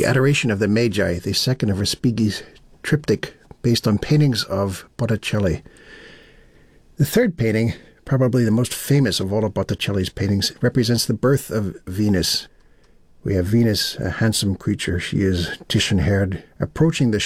The Adoration of the Magi, the second of Respighi's triptych based on paintings of Botticelli. The third painting, probably the most famous of all of Botticelli's paintings, represents the birth of Venus. We have Venus, a handsome creature. She is Titian-haired, approaching the